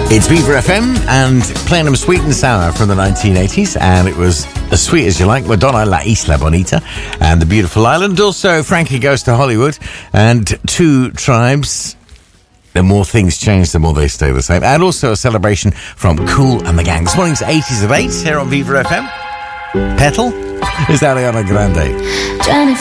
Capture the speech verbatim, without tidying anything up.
It's Viva F M and playing them sweet and sour from the nineteen eighties, and it was As Sweet As You Like, Madonna, La Isla Bonita, and The Beautiful Island. Also, Frankie Goes to Hollywood, and Two Tribes. The more things change, the more they stay the same. And also a celebration from Kool and the Gang. This morning's eighties at eight here on Viva F M. Petal is Ariana Grande.